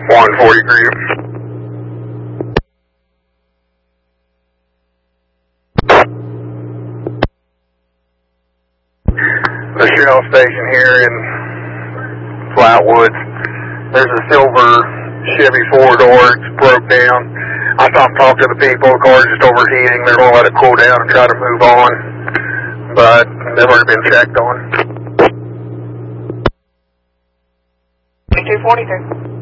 143. The Shell station here in Flatwoods. There's a silver Chevy 4-door. It's broke down. I stopped and talked to the people. The car's just overheating. They're going to let it cool down and try to move on. But they've already been checked on. 2243.